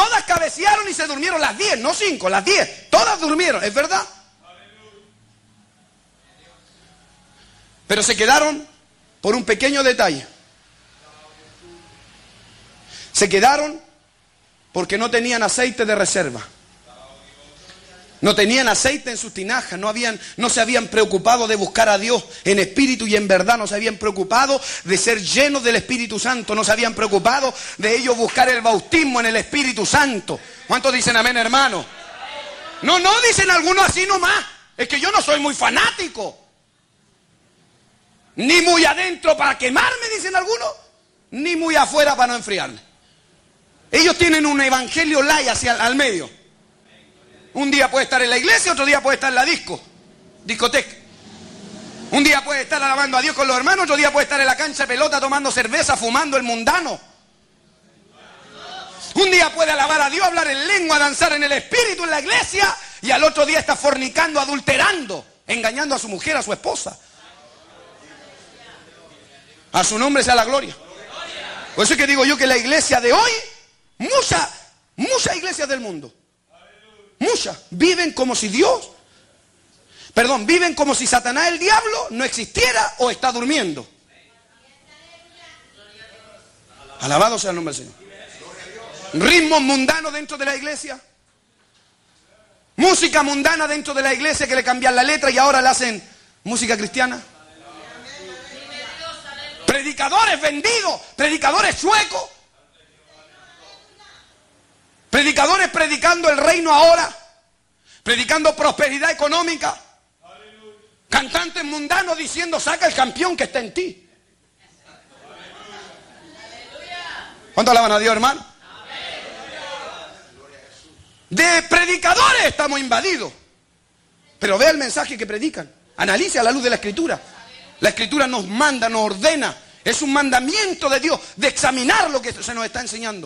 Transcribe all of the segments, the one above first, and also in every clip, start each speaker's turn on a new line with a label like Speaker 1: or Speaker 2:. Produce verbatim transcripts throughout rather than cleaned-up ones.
Speaker 1: todas cabecearon y se durmieron, las diez, no cinco, las diez. Todas durmieron, ¿es verdad? Pero se quedaron por un pequeño detalle. Se quedaron porque no tenían aceite de reserva. No tenían aceite en sus tinajas, no, habían, no se habían preocupado de buscar a Dios en espíritu y en verdad, no se habían preocupado de ser llenos del Espíritu Santo, no se habían preocupado de ellos buscar el bautismo en el Espíritu Santo. ¿Cuántos dicen amén, hermano? No, no, dicen algunos así nomás. Es que yo no soy muy fanático, ni muy adentro para quemarme, dicen algunos, ni muy afuera para no enfriarme. Ellos tienen un evangelio light hacia al medio. Un día puede estar en la iglesia, otro día puede estar en la disco, discoteca. Un día puede estar alabando a Dios con los hermanos, otro día puede estar en la cancha de pelota tomando cerveza, fumando el mundano. Un día puede alabar a Dios, hablar en lengua, danzar en el espíritu en la iglesia, y al otro día está fornicando, adulterando, engañando a su mujer, a su esposa. A su nombre sea la gloria. Por eso es que digo yo que la iglesia de hoy, muchas, muchas iglesias del mundo, muchas, viven como si Dios, perdón, viven como si Satanás, el diablo, no existiera o está durmiendo. Alabado sea el nombre del Señor. Ritmos mundanos dentro de la iglesia. Música mundana dentro de la iglesia que le cambian la letra y ahora le hacen música cristiana. Predicadores vendidos, predicadores chuecos. Predicadores predicando el reino ahora, predicando prosperidad económica. Cantantes mundanos diciendo, saca el campeón que está en ti. ¿Cuánto alaban a Dios, hermano? De predicadores estamos invadidos. Pero vea el mensaje que predican. Analice a la luz de la Escritura. La Escritura nos manda, nos ordena. Es un mandamiento de Dios de examinar lo que se nos está enseñando.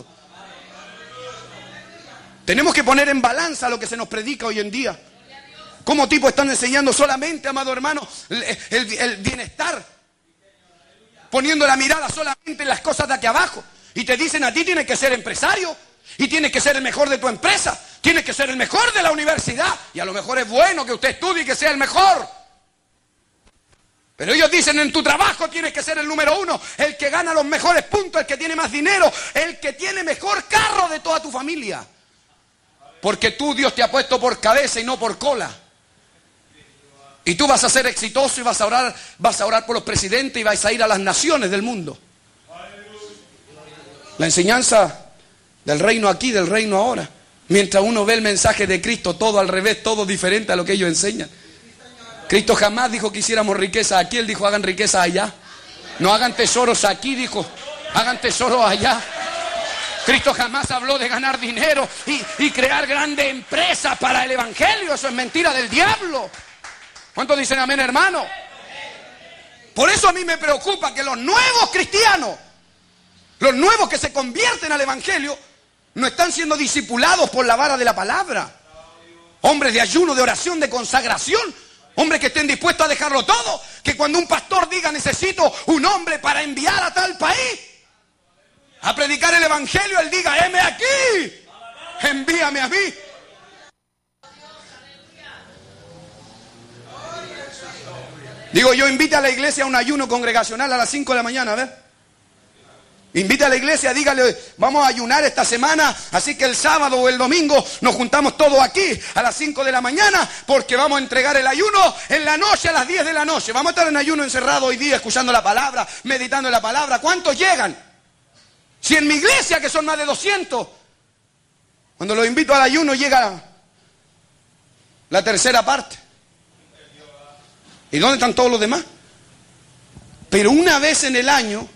Speaker 1: Tenemos que poner en balanza lo que se nos predica hoy en día. ¿Cómo tipos están enseñando solamente, amado hermano, el, el, el bienestar? Poniendo la mirada solamente en las cosas de aquí abajo. Y te dicen a ti tienes que ser empresario. Y tienes que ser el mejor de tu empresa. Tienes que ser el mejor de la universidad. Y a lo mejor es bueno que usted estudie y que sea el mejor. Pero ellos dicen en tu trabajo tienes que ser el número uno. El que gana los mejores puntos, el que tiene más dinero. El que tiene mejor carro de toda tu familia. Porque tú, Dios te ha puesto por cabeza y no por cola. Y tú vas a ser exitoso y vas a orar, vas a orar por los presidentes y vas a ir a las naciones del mundo. La enseñanza del reino aquí, del reino ahora. Mientras uno ve el mensaje de Cristo, todo al revés, todo diferente a lo que ellos enseñan. Cristo jamás dijo que hiciéramos riqueza aquí, Él dijo hagan riqueza allá. No hagan tesoros aquí, dijo, hagan tesoros allá. Cristo jamás habló de ganar dinero y, y crear grandes empresas para el evangelio. Eso es mentira del diablo. ¿Cuántos dicen amén, hermano? Por eso a mí me preocupa que los nuevos cristianos, los nuevos que se convierten al evangelio, no están siendo discipulados por la vara de la palabra. Hombres de ayuno, de oración, de consagración. Hombres que estén dispuestos a dejarlo todo. Que cuando un pastor diga necesito un hombre para enviar a tal país a predicar el evangelio, él diga, heme aquí, envíame a mí. Digo yo, invite a la iglesia a un ayuno congregacional a las cinco de la mañana, a ver. Invite a la iglesia, dígale, vamos a ayunar esta semana, así que el sábado o el domingo nos juntamos todos aquí a las cinco de la mañana, porque vamos a entregar el ayuno en la noche a las diez de la noche. Vamos a estar en ayuno encerrado hoy día, escuchando la palabra, meditando en la palabra. ¿Cuántos llegan? Si en mi iglesia, que son más de doscientos, cuando los invito al ayuno llega la tercera parte. ¿Y dónde están todos los demás? Pero una vez en el año,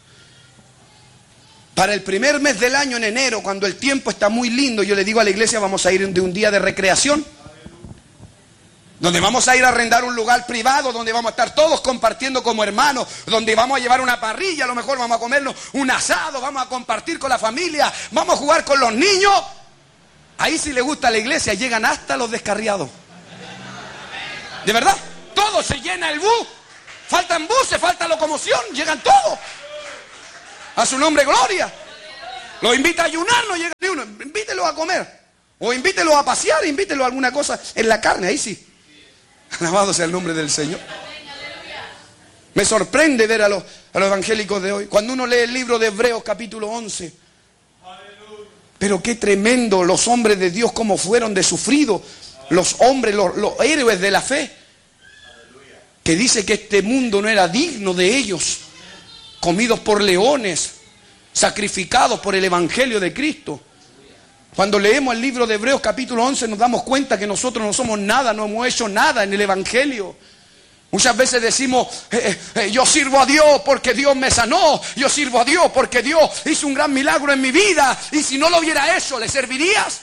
Speaker 1: para el primer mes del año, en enero, cuando el tiempo está muy lindo, yo le digo a la iglesia, vamos a ir de un día de recreación, donde vamos a ir a arrendar un lugar privado, donde vamos a estar todos compartiendo como hermanos, donde vamos a llevar una parrilla, a lo mejor vamos a comernos un asado, vamos a compartir con la familia, vamos a jugar con los niños. Ahí si le gusta a la iglesia, llegan hasta los descarriados. ¿De verdad? Todo se llena el bus, faltan buses, falta locomoción, llegan todos. A su nombre, gloria. Los invita a ayunar, no llega ni uno. Invítelo invítelo a comer. O invítelo a pasear, invítelo a alguna cosa en la carne, ahí sí. Alabado sea el nombre del Señor. Me sorprende ver a los, a los evangélicos de hoy. Cuando uno lee el libro de Hebreos capítulo once. Pero qué tremendo los hombres de Dios como fueron de sufrido. Los hombres, los, los héroes de la fe. Que dice que este mundo no era digno de ellos. Comidos por leones. Sacrificados por el evangelio de Cristo. Cuando leemos el libro de Hebreos capítulo once nos damos cuenta que nosotros no somos nada, no hemos hecho nada en el evangelio. Muchas veces decimos, eh, eh, yo sirvo a Dios porque Dios me sanó, yo sirvo a Dios porque Dios hizo un gran milagro en mi vida, y si no lo hubiera hecho, ¿le servirías?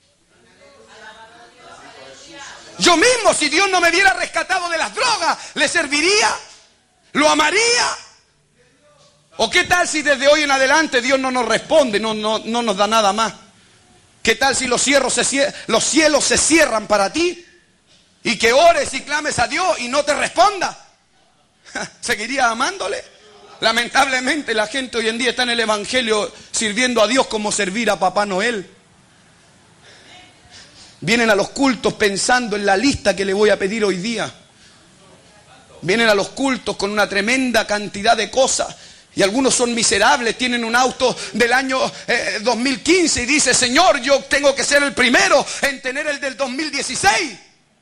Speaker 1: Yo mismo, si Dios no me hubiera rescatado de las drogas, ¿le serviría? ¿Lo amaría? ¿O qué tal si desde hoy en adelante Dios no nos responde, no, no, no nos da nada más? ¿Qué tal si los cielos, se, los cielos se cierran para ti? Y que ores y clames a Dios y no te responda. ¿Seguirías amándole? Lamentablemente la gente hoy en día está en el evangelio sirviendo a Dios como servir a Papá Noel. Vienen a los cultos pensando en la lista que le voy a pedir hoy día. Vienen a los cultos con una tremenda cantidad de cosas. Y algunos son miserables, tienen un auto del año eh, dos mil quince y dice, Señor, yo tengo que ser el primero en tener el del dos mil dieciséis.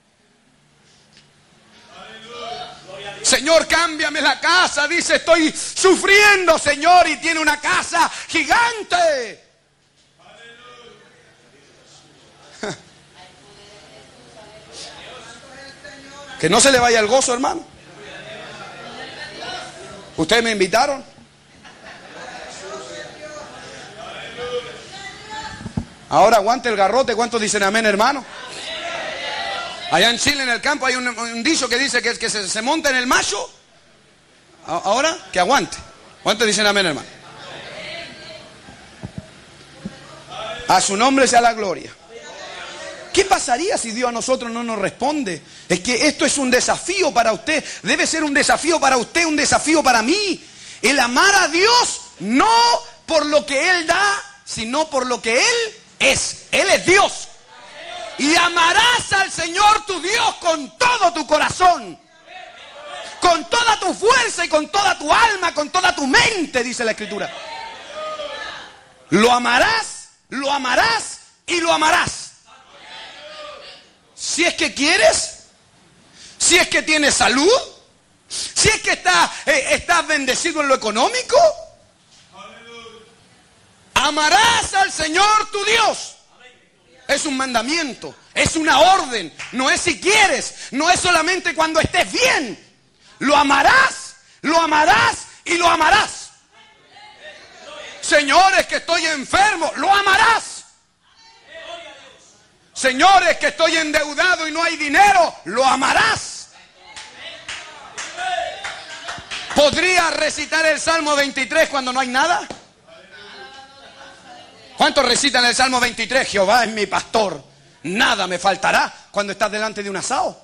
Speaker 1: Señor, cámbiame la casa. Dice, estoy sufriendo, Señor, y tiene una casa gigante. Que no se le vaya el gozo, hermano. ¿Ustedes me invitaron? Ahora aguante el garrote. ¿Cuántos dicen amén, hermano? Allá en Chile, en el campo, hay un, un dicho que dice que, que se, se monta en el macho. Ahora, que aguante. ¿Cuántos dicen amén, hermano? A su nombre sea la gloria. ¿Qué pasaría si Dios a nosotros no nos responde? Es que esto es un desafío para usted. Debe ser un desafío para usted, un desafío para mí. El amar a Dios no por lo que Él da, sino por lo que Él es. Él es Dios. Y amarás al Señor tu Dios con todo tu corazón, con toda tu fuerza y con toda tu alma, con toda tu mente, dice la Escritura. Lo amarás, lo amarás y lo amarás. Si es que quieres, si es que tienes salud, si es que estás, eh, estás bendecido en lo económico, amarás al Señor tu Dios. Es un mandamiento, es una orden, no es si quieres, no es solamente cuando estés bien. Lo amarás, lo amarás y lo amarás. Señores, que estoy enfermo, lo amarás. Señores, que estoy endeudado y no hay dinero, lo amarás. ¿Podrías recitar el Salmo veintitrés cuando no hay nada? ¿Cuántos recitan el Salmo veintitrés? Jehová es mi pastor, nada me faltará, cuando estás delante de un asado.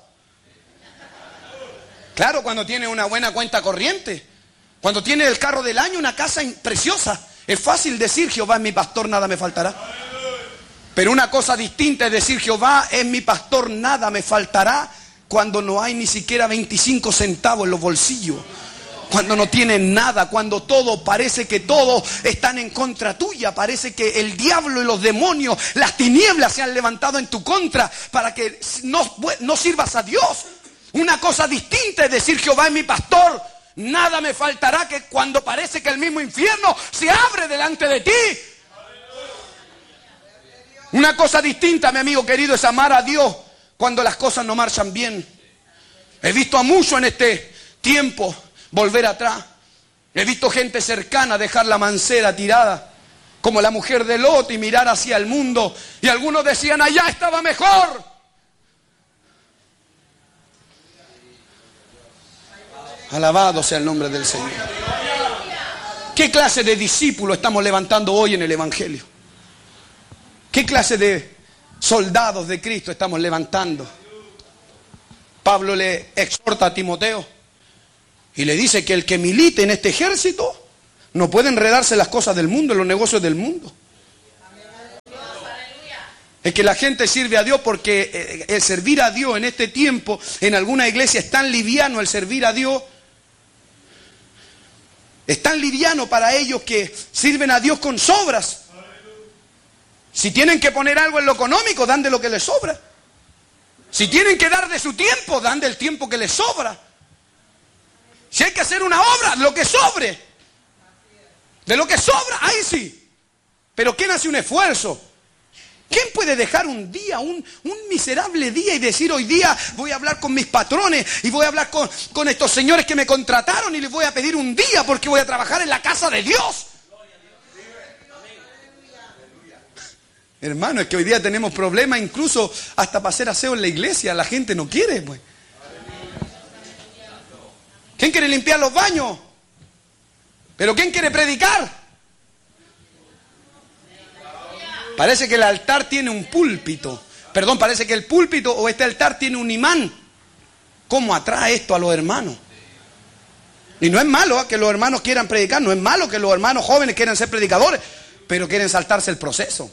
Speaker 1: Claro, cuando tienes una buena cuenta corriente, cuando tienes el carro del año, una casa preciosa. Es fácil decir, Jehová es mi pastor, nada me faltará. Pero una cosa distinta es decir, Jehová es mi pastor, nada me faltará, cuando no hay ni siquiera veinticinco centavos en los bolsillos. Cuando no tienes nada, cuando todo parece que todos están en contra tuya, parece que el diablo y los demonios, las tinieblas se han levantado en tu contra para que no, no sirvas a Dios. Una cosa distinta es decir, Jehová es mi pastor, nada me faltará, que cuando parece que el mismo infierno se abre delante de ti. Una cosa distinta, mi amigo querido, es amar a Dios cuando las cosas no marchan bien. He visto a muchos en este tiempo volver atrás. He visto gente cercana dejar la mancera tirada, como la mujer de Lot, y mirar hacia el mundo. Y algunos decían, allá estaba mejor. Alabado sea el nombre del Señor. ¿Qué clase de discípulos estamos levantando hoy en el Evangelio? ¿Qué clase de soldados de Cristo estamos levantando? Pablo le exhorta a Timoteo y le dice que el que milite en este ejército no puede enredarse en las cosas del mundo, en los negocios del mundo. Es que la gente sirve a Dios porque el servir a Dios en este tiempo, en alguna iglesia es tan liviano el servir a Dios. Es tan liviano para ellos que sirven a Dios con sobras. Si tienen que poner algo en lo económico, dan de lo que les sobra. Si tienen que dar de su tiempo, dan del tiempo que les sobra. Si hay que hacer una obra, lo que sobre. De lo que sobra, ahí sí. Pero ¿quién hace un esfuerzo? ¿Quién puede dejar un día, un, un miserable día y decir hoy día voy a hablar con mis patrones y voy a hablar con, con estos señores que me contrataron y les voy a pedir un día porque voy a trabajar en la casa de Dios? Hermano, es que hoy día tenemos problemas incluso hasta para hacer aseo en la iglesia. La gente no quiere, pues. ¿Quién quiere limpiar los baños? ¿Pero quién quiere predicar? Parece que el altar tiene un púlpito. Perdón, parece que el púlpito o este altar tiene un imán. ¿Cómo atrae esto a los hermanos? Y no es malo ¿eh? que los hermanos quieran predicar. No es malo que los hermanos jóvenes quieran ser predicadores. Pero quieren saltarse el proceso.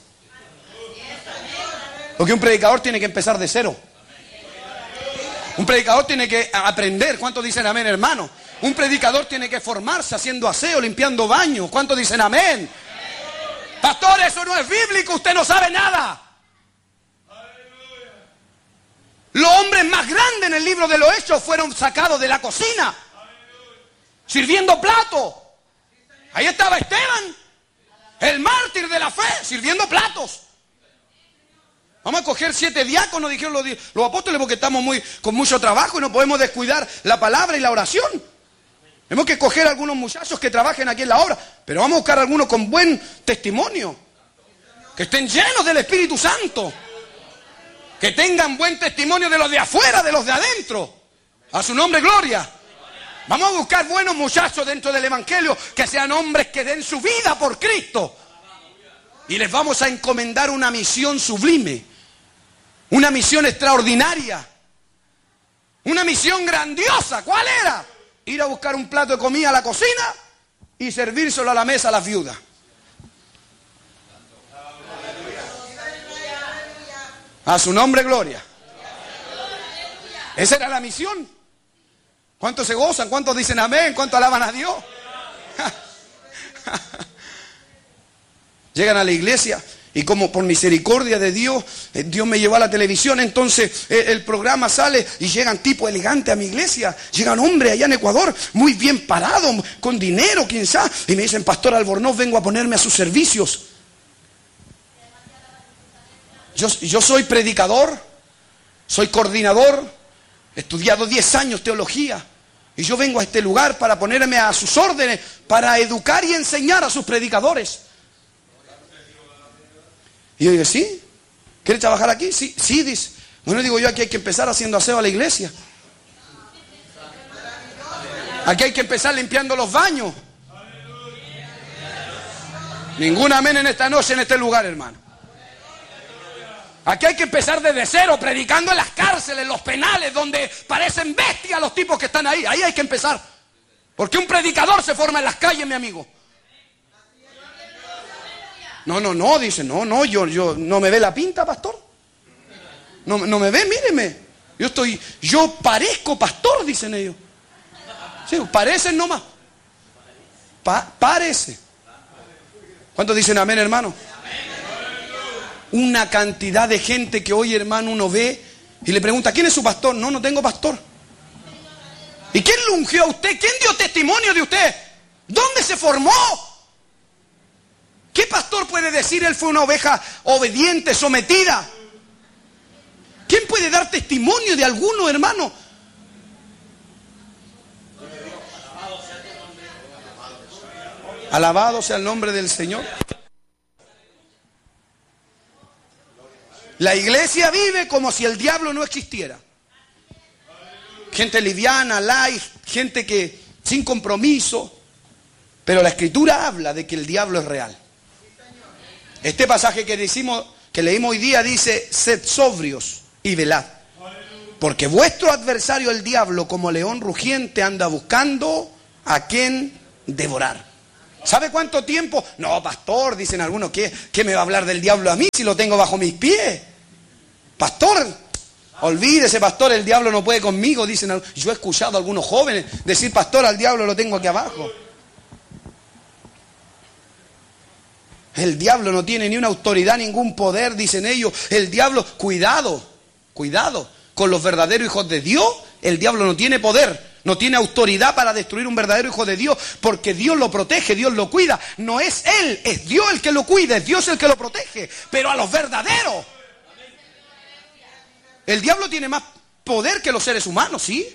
Speaker 1: Porque un predicador tiene que empezar de cero. Un predicador tiene que aprender. ¿Cuántos dicen amén, hermano? Un predicador tiene que formarse haciendo aseo, limpiando baños. ¿Cuántos dicen amén? Pastor, eso no es bíblico, usted no sabe nada. Los hombres más grandes en el libro de los Hechos fueron sacados de la cocina, sirviendo platos. Ahí estaba Esteban, el mártir de la fe, sirviendo platos. Vamos a coger siete diáconos, dijeron los, los apóstoles, porque estamos muy, con mucho trabajo y no podemos descuidar la palabra y la oración. Tenemos que coger a algunos muchachos que trabajen aquí en la obra, pero vamos a buscar a algunos con buen testimonio, que estén llenos del Espíritu Santo, que tengan buen testimonio de los de afuera, de los de adentro. A su nombre, gloria. Vamos a buscar buenos muchachos dentro del Evangelio, que sean hombres que den su vida por Cristo. Y les vamos a encomendar una misión sublime, una misión extraordinaria, una misión grandiosa. ¿Cuál era? Ir a buscar un plato de comida a la cocina y servírselo a la mesa a las viudas. A su nombre, gloria. Esa era la misión. ¿Cuántos se gozan? ¿Cuántos dicen amén? ¿Cuántos alaban a Dios? Llegan a la iglesia y como por misericordia de Dios, Dios me llevó a la televisión, entonces el programa sale y llegan tipos elegantes a mi iglesia, llegan hombres allá en Ecuador, muy bien parados, con dinero, quién sabe, y me dicen, Pastor Albornoz, vengo a ponerme a sus servicios. Yo, yo soy predicador, soy coordinador, he estudiado diez años teología, y yo vengo a este lugar para ponerme a sus órdenes, para educar y enseñar a sus predicadores. Y yo digo, ¿sí? ¿Quieres trabajar aquí? Sí, sí, dice. Bueno, digo yo, aquí hay que empezar haciendo aseo a la iglesia. Aquí hay que empezar limpiando los baños. Ningún amén en esta noche en este lugar, hermano. Aquí hay que empezar desde cero, predicando en las cárceles, en los penales, donde parecen bestias los tipos que están ahí. Ahí hay que empezar. Porque un predicador se forma en las calles, mi amigo. No, no, no, dice, no, no, yo, yo, no me ve la pinta, pastor. No, no me ve, míreme. Yo estoy, yo parezco pastor, dicen ellos. Sí, parecen nomás. Pa, parece. ¿Cuántos dicen amén, hermano? Una cantidad de gente que hoy, hermano, uno ve y le pregunta, ¿quién es su pastor? No, no tengo pastor. ¿Y quién lo ungió a usted? ¿Quién dio testimonio de usted? ¿Dónde se formó? ¿Qué pastor puede decir él fue una oveja obediente, sometida? ¿Quién puede dar testimonio de alguno, hermano? Alabado sea el nombre del Señor. La iglesia vive como si el diablo no existiera. Gente liviana, light, gente que sin compromiso. Pero la Escritura habla de que el diablo es real. Este pasaje que decimos, que leímos hoy día dice, sed sobrios y velad. Porque vuestro adversario el diablo como león rugiente anda buscando a quien devorar. ¿Sabe cuánto tiempo? No, pastor, dicen algunos, ¿qué, qué me va a hablar del diablo a mí si lo tengo bajo mis pies? Pastor, olvídese, pastor, el diablo no puede conmigo, dicen. Yo he escuchado a algunos jóvenes decir, pastor, al diablo lo tengo aquí abajo. El diablo no tiene ni una autoridad, ningún poder, dicen ellos. El diablo, cuidado, cuidado, con los verdaderos hijos de Dios, el diablo no tiene poder. No tiene autoridad para destruir un verdadero hijo de Dios, porque Dios lo protege, Dios lo cuida. No es Él, es Dios el que lo cuida, es Dios el que lo protege. Pero a los verdaderos, el diablo tiene más poder que los seres humanos, ¿sí?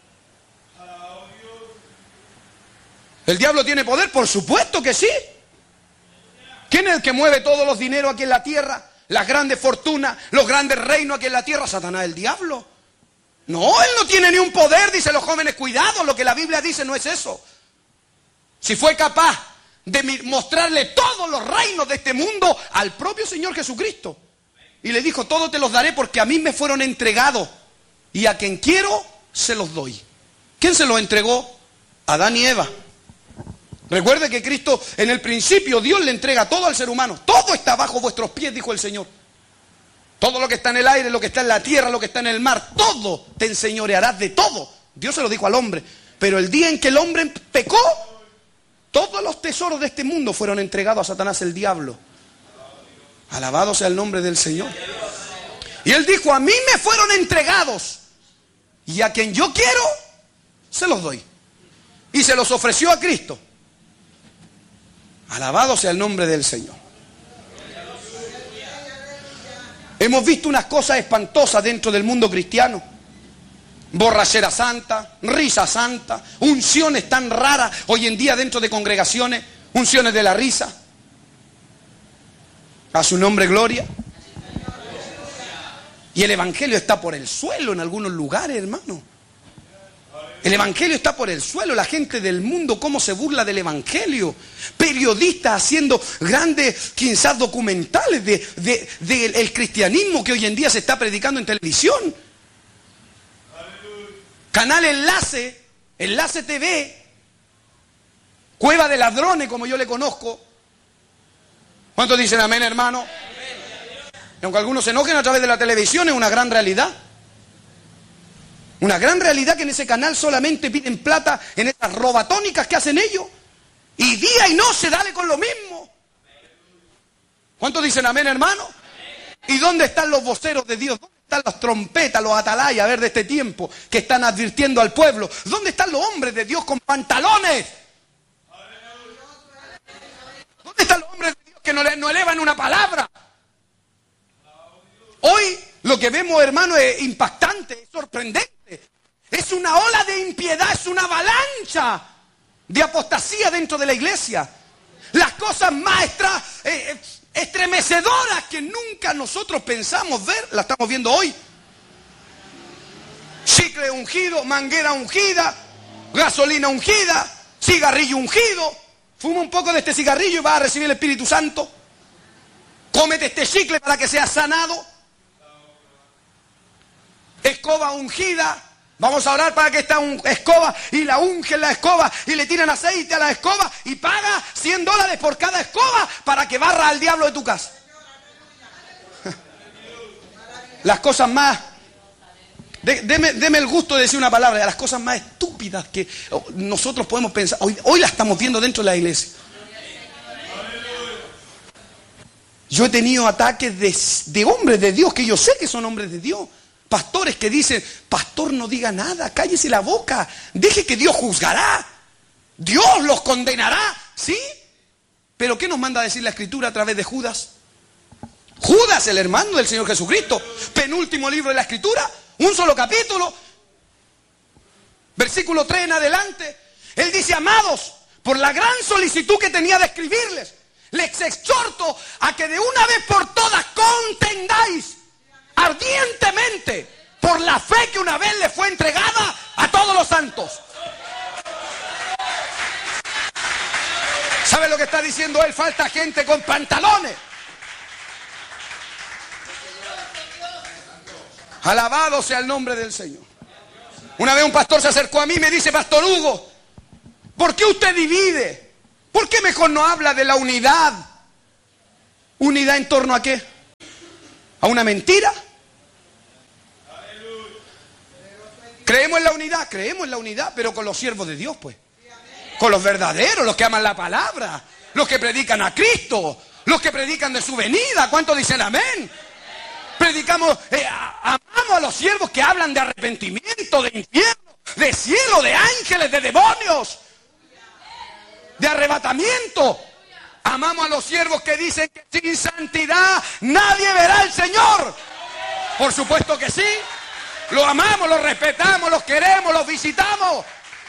Speaker 1: ¿El diablo tiene poder? Por supuesto que sí. ¿Quién es el que mueve todos los dineros aquí en la tierra? Las grandes fortunas, los grandes reinos aquí en la tierra. Satanás, el diablo. No, él no tiene ni un poder, dicen los jóvenes. Cuidado, lo que la Biblia dice no es eso. Si fue capaz de mostrarle todos los reinos de este mundo al propio Señor Jesucristo. Y le dijo, todos te los daré porque a mí me fueron entregados. Y a quien quiero, se los doy. ¿Quién se los entregó? Adán y Eva. Recuerde que Cristo, en el principio, Dios le entrega todo al ser humano. Todo está bajo vuestros pies, dijo el Señor. Todo lo que está en el aire, lo que está en la tierra, lo que está en el mar, todo te enseñorearás de todo. Dios se lo dijo al hombre. Pero el día en que el hombre pecó, todos los tesoros de este mundo fueron entregados a Satanás, el diablo. Alabado sea el nombre del Señor. Y él dijo, a mí me fueron entregados. Y a quien yo quiero, se los doy. Y se los ofreció a Cristo. Alabado sea el nombre del Señor. Hemos visto unas cosas espantosas dentro del mundo cristiano. Borrachera santa, risa santa, unciones tan raras hoy en día dentro de congregaciones, unciones de la risa. A su nombre gloria. Y el evangelio está por el suelo en algunos lugares, hermano. El evangelio está por el suelo. La gente del mundo, cómo se burla del evangelio. Periodistas haciendo grandes, quizás documentales de, de, de el cristianismo que hoy en día se está predicando en televisión. Canal Enlace, Enlace T V, Cueva de Ladrones, como yo le conozco. ¿Cuántos dicen amén, hermano? Y aunque algunos se enojen a través de la televisión, es una gran realidad. Una gran realidad que en ese canal solamente piden plata en esas robatónicas que hacen ellos. Y día y noche, dale con lo mismo. ¿Cuántos dicen amén, hermano? ¿Y dónde están los voceros de Dios? ¿Dónde están las trompetas, los atalayas, a ver, de este tiempo, que están advirtiendo al pueblo? ¿Dónde están los hombres de Dios con pantalones? ¿Dónde están los hombres de Dios que no, le, no elevan una palabra? Hoy lo que vemos, hermano, es impactante, es sorprendente. Es una ola de impiedad, es una avalancha de apostasía dentro de la iglesia. Las cosas más extra, eh, estremecedoras que nunca nosotros pensamos ver, las estamos viendo hoy. Chicle ungido, manguera ungida, gasolina ungida, cigarrillo ungido. Fuma un poco de este cigarrillo y vas a recibir el Espíritu Santo. Cómete este chicle para que seas sanado. Escoba ungida. Vamos a orar para que esta un, escoba y la ungen la escoba y le tiran aceite a la escoba y paga cien dólares por cada escoba para que barra al diablo de tu casa. Las cosas más... De, deme, deme el gusto de decir una palabra. Las cosas más estúpidas que nosotros podemos pensar. Hoy, hoy las estamos viendo dentro de la iglesia. Yo he tenido ataques de, de hombres de Dios que yo sé que son hombres de Dios. Pastores que dicen, pastor, no diga nada, cállese la boca, deje que Dios juzgará, Dios los condenará, ¿sí? Pero ¿qué nos manda a decir la Escritura a través de Judas? Judas, el hermano del Señor Jesucristo, penúltimo libro de la Escritura, un solo capítulo, versículo tres en adelante. Él dice, amados, por la gran solicitud que tenía de escribirles, les exhorto a que de una vez por todas contendáis ardientemente por la fe que una vez le fue entregada a todos los santos. ¿Sabe lo que está diciendo él? Falta gente con pantalones. Alabado sea el nombre del Señor. Una vez un pastor se acercó a mí y me dice, pastor Hugo, ¿por qué usted divide? ¿Por qué mejor no habla de la unidad? ¿Unidad en torno a qué? ¿A una mentira? ¿Creemos en la unidad? Creemos en la unidad, pero con los siervos de Dios, pues. Con los verdaderos, los que aman la palabra, los que predican a Cristo, los que predican de su venida. ¿Cuántos dicen amén? Predicamos, eh, amamos a los siervos que hablan de arrepentimiento, de infierno, de cielo, de ángeles, de demonios, de arrebatamiento. Amamos a los siervos que dicen que sin santidad nadie verá al Señor. Por supuesto que sí. Los amamos, los respetamos, los queremos, los visitamos.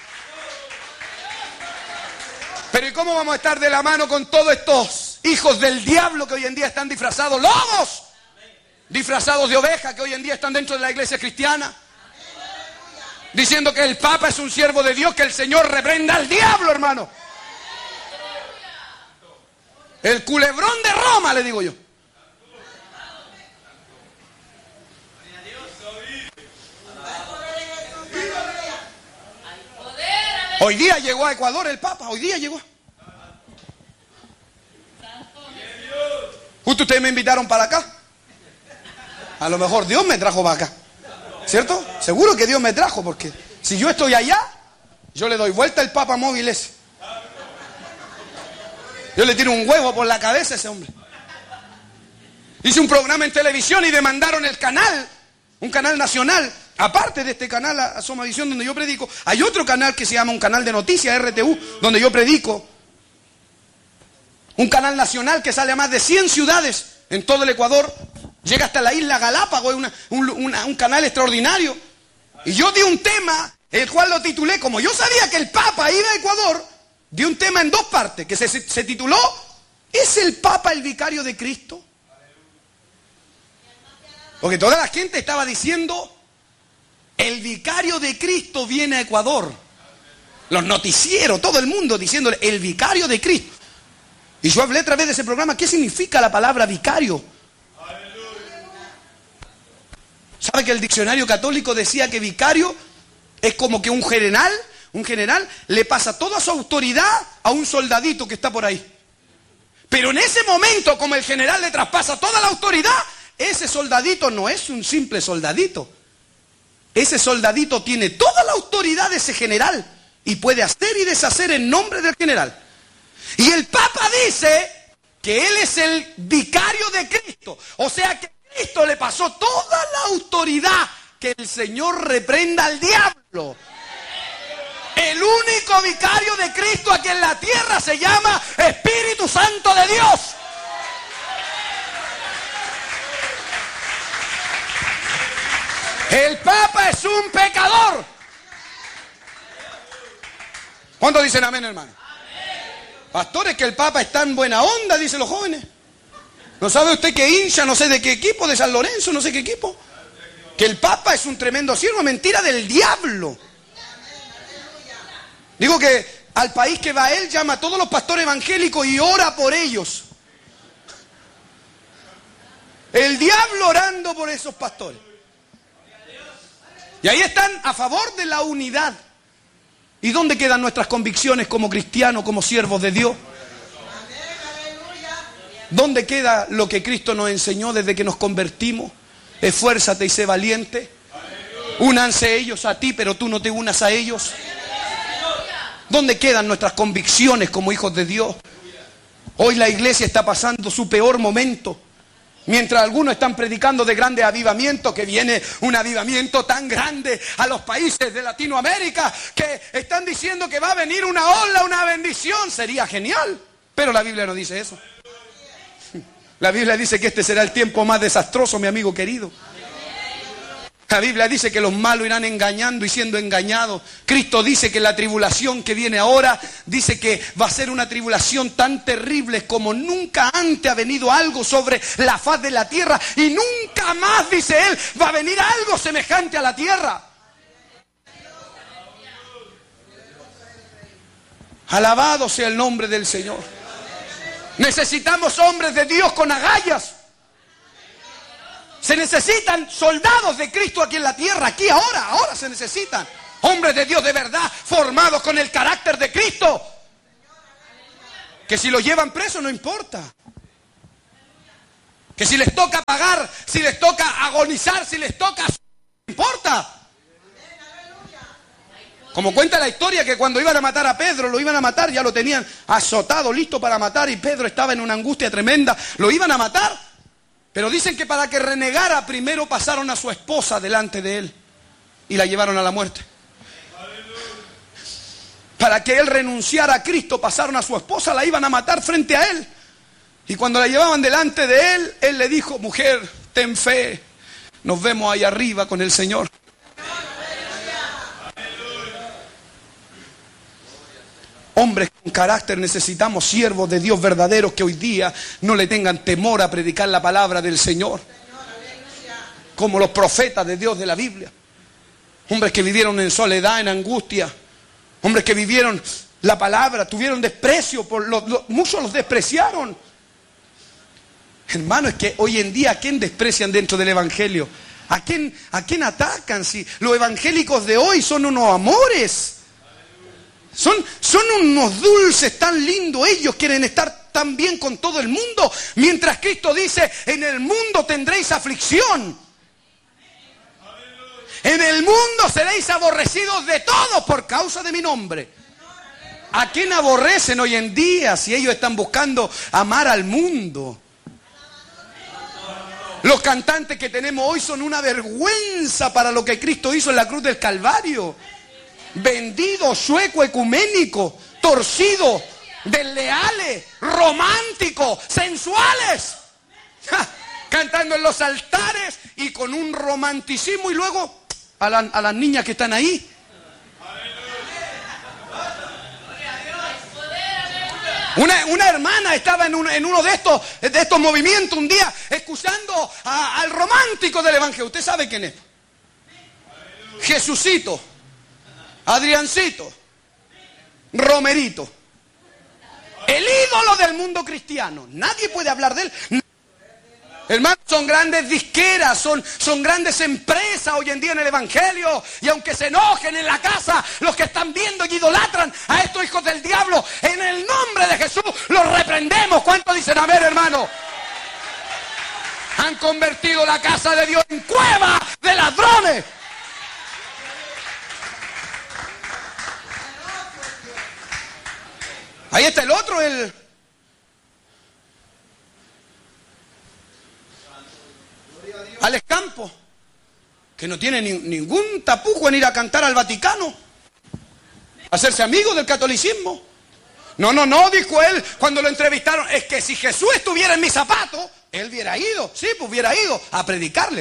Speaker 1: Pero ¿y cómo vamos a estar de la mano con todos estos hijos del diablo que hoy en día están disfrazados? ¡Lobos! Disfrazados de ovejas que hoy en día están dentro de la iglesia cristiana. Diciendo que el Papa es un siervo de Dios, que el Señor reprenda al diablo, hermano. El culebrón de Roma, le digo yo. Hoy día llegó a Ecuador el Papa, hoy día llegó. Justo ustedes me invitaron para acá. A lo mejor Dios me trajo para acá, ¿cierto? Seguro que Dios me trajo, porque si yo estoy allá, yo le doy vuelta al Papa móvil ese. Yo le tiro un huevo por la cabeza a ese hombre. Hice un programa en televisión y demandaron el canal, un canal nacional. Aparte de este canal, Asomavisión, donde yo predico, hay otro canal que se llama un canal de noticias, R T U, donde yo predico. Un canal nacional que sale a más de cien ciudades en todo el Ecuador. Llega hasta la isla Galápagos, es una, un, una, un canal extraordinario. Y yo di un tema, el cual lo titulé, como yo sabía que el Papa iba a Ecuador, di un tema en dos partes, que se, se tituló, ¿es el Papa el vicario de Cristo? Porque toda la gente estaba diciendo, el vicario de Cristo viene a Ecuador. Los noticieros, todo el mundo diciéndole, el vicario de Cristo. Y yo hablé a través de ese programa, ¿qué significa la palabra vicario? ¿Sabe que el diccionario católico decía que vicario es como que un general, un general le pasa toda su autoridad a un soldadito que está por ahí? Pero en ese momento, como el general le traspasa toda la autoridad, ese soldadito no es un simple soldadito. Ese soldadito tiene toda la autoridad de ese general y puede hacer y deshacer en nombre del general. Y el Papa dice que él es el vicario de Cristo. O sea que Cristo le pasó toda la autoridad. Que el Señor reprenda al diablo. El único vicario de Cristo aquí en la tierra se llama Espíritu Santo de Dios. El Papa es un pecador. ¿Cuántos dicen amén, hermano? Pastores, que el Papa está en buena onda, dicen los jóvenes. ¿No sabe usted qué hincha, no sé de qué equipo, de San Lorenzo, no sé qué equipo? Que el Papa es un tremendo siervo, mentira del diablo. Digo que al país que va él llama a todos los pastores evangélicos y ora por ellos. El diablo orando por esos pastores. Y ahí están a favor de la unidad. ¿Y dónde quedan nuestras convicciones como cristianos, como siervos de Dios? ¿Dónde queda lo que Cristo nos enseñó desde que nos convertimos? Esfuérzate y sé valiente. Únanse ellos a ti, pero tú no te unas a ellos. ¿Dónde quedan nuestras convicciones como hijos de Dios? Hoy la iglesia está pasando su peor momento. Mientras algunos están predicando de grandes avivamientos, que viene un avivamiento tan grande a los países de Latinoamérica, que están diciendo que va a venir una ola, una bendición, sería genial. Pero la Biblia no dice eso. La Biblia dice que este será el tiempo más desastroso, mi amigo querido. La Biblia dice que los malos irán engañando y siendo engañados. Cristo dice que la tribulación que viene ahora, dice que va a ser una tribulación tan terrible como nunca antes ha venido algo sobre la faz de la tierra. Y nunca más, dice Él, va a venir algo semejante a la tierra. Alabado sea el nombre del Señor. Necesitamos hombres de Dios con agallas. Se necesitan soldados de Cristo aquí en la tierra, aquí ahora, ahora se necesitan. Hombres de Dios de verdad, formados con el carácter de Cristo. Que si lo llevan preso no importa. Que si les toca pagar, si les toca agonizar, si les toca... no importa. Como cuenta la historia que cuando iban a matar a Pedro, lo iban a matar, ya lo tenían azotado, listo para matar, y Pedro estaba en una angustia tremenda, lo iban a matar, pero dicen que para que renegara primero pasaron a su esposa delante de él y la llevaron a la muerte. Para que él renunciara a Cristo pasaron a su esposa, la iban a matar frente a él, y cuando la llevaban delante de él, él le dijo: mujer, ten fe, nos vemos ahí arriba con el Señor. Hombres con carácter necesitamos, siervos de Dios verdaderos que hoy día no le tengan temor a predicar la palabra del Señor. Como los profetas de Dios de la Biblia. Hombres que vivieron en soledad, en angustia. Hombres que vivieron la palabra, tuvieron desprecio, por los, los, muchos los despreciaron. Hermano, es que hoy en día, ¿a quién desprecian dentro del Evangelio? ¿A quién, a quién atacan? Si los evangélicos de hoy son unos amores. Son, son unos dulces tan lindos. Ellos quieren estar tan bien con todo el mundo. Mientras Cristo dice: en el mundo tendréis aflicción. En el mundo seréis aborrecidos de todos por causa de mi nombre. ¿A quién aborrecen hoy en día si ellos están buscando amar al mundo? Los cantantes que tenemos hoy son una vergüenza para lo que Cristo hizo en la cruz del Calvario. Vendido, sueco, ecuménico, torcido, desleales, románticos, sensuales. ¡Ja! Cantando en los altares y con un romanticismo, y luego a, la, a las niñas que están ahí. Una, una hermana estaba en, un, en uno de estos, de estos movimientos un día escuchando a, al romántico del Evangelio. ¿Usted sabe quién es? Jesucito, Adriancito, Romerito. El ídolo del mundo cristiano. Nadie puede hablar de él. Hermanos, son grandes disqueras, son, son grandes empresas hoy en día en el Evangelio. Y aunque se enojen en la casa los que están viendo y idolatran a estos hijos del diablo, en el nombre de Jesús los reprendemos. ¿Cuántos dicen amén, hermano? Han convertido la casa de Dios en cueva de ladrones. Ahí está el otro, el... Alex Campos, que no tiene ni, ningún tapujo en ir a cantar al Vaticano, hacerse amigo del catolicismo. No, no, no, dijo él cuando lo entrevistaron, es que si Jesús estuviera en mis zapatos, él hubiera ido, sí, pues hubiera ido a predicarle.